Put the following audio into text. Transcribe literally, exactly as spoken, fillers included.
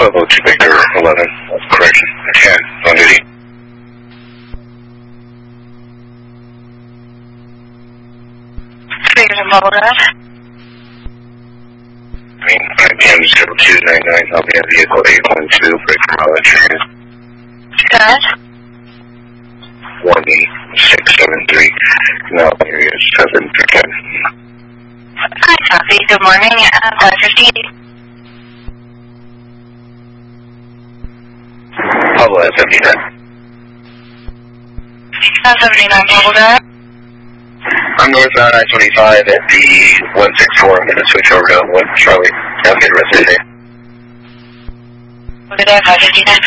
Bravo to Victor eleven, correction, ten, on duty. Victor Bravo Drive. I mean, I B M zero two nine nine, I'll be at vehicle eight one two, break from Island Train. Good. one eight six seven three, now area seven for ten. Hi, copy. Good morning. Uh, five fifty-eight. Pablo at seventy-nine. Uh, seventy-nine Bravo Drive. I'm northbound I twenty-five at the one six four. I'm going to switch over to one Charlie. Have a good rest of the day. Good day, five fifty-nine.